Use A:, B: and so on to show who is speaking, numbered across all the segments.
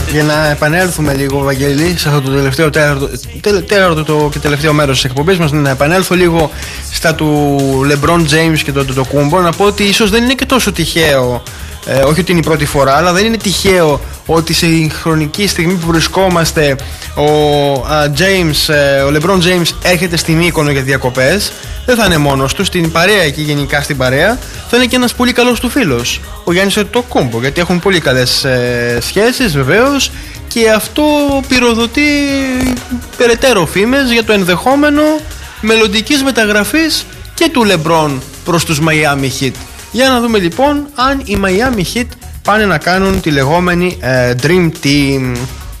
A: Για να επανέλθουμε λίγο, Βαγγέλη, σε αυτό το τελευταίο τέταρτο και τελευταίο μέρος της εκπομπής μας, να επανέλθω λίγο στα του LeBron James και το Antetokounmpo, να πω ότι ίσως δεν είναι και τόσο τυχαίο, όχι ότι είναι η πρώτη φορά, αλλά δεν είναι τυχαίο ότι σε χρονική στιγμή που βρισκόμαστε ο LeBron James έρχεται στη Μύκονο για διακοπές. Δεν θα είναι μόνος του, στην παρέα εκεί, γενικά στην παρέα θα είναι και ένας πολύ καλός του φίλος, ο Γιάννης Αντετοκούνμπο, γιατί έχουν πολύ καλές σχέσεις βεβαίως, και αυτό πυροδοτεί περαιτέρω φήμες για το ενδεχόμενο μελλοντικής μεταγραφής και του LeBron προς τους Miami Heat. Για να δούμε λοιπόν αν οι Miami Heat πάνε να κάνουν τη λεγόμενη Dream Team.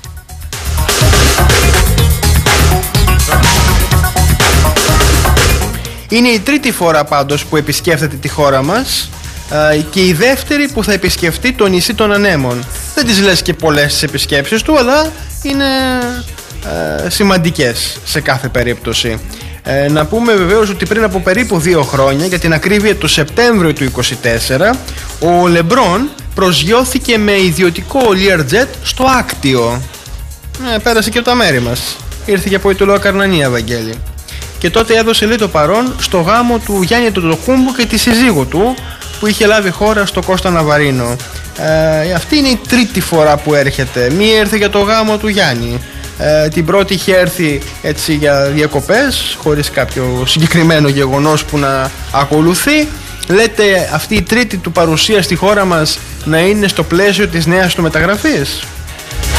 A: Είναι η τρίτη φορά πάντως που επισκέφτεται τη χώρα μας και η δεύτερη που θα επισκεφτεί το νησί των Ανέμων. Δεν τις λες και πολλές τις επισκέψεις του, αλλά είναι σημαντικές σε κάθε περίπτωση. Να πούμε βεβαίως ότι πριν από περίπου 2 χρόνια, για την ακρίβεια το Σεπτέμβριο του 2024, ο Λεμπρόν προσγειώθηκε με ιδιωτικό Learjet στο Άκτιο. Πέρασε και από τα μέρη μας. Ήρθε και από η Τουλουακαρνανία, Βαγγέλη. Και τότε έδωσε λέει το παρόν στο γάμο του Γιάννη Αντετοκούνμπο και τη συζύγου του, που είχε λάβει χώρα στο Κώστα Ναβαρίνο. Αυτή είναι η τρίτη φορά που έρχεται. Μία ήρθε για το γάμο του Γιάννη. Την πρώτη είχε έρθει έτσι για διακοπές, χωρίς κάποιο συγκεκριμένο γεγονός που να ακολουθεί. Λέτε αυτή η τρίτη του παρουσία στη χώρα μας να είναι στο πλαίσιο της νέας του μεταγραφής.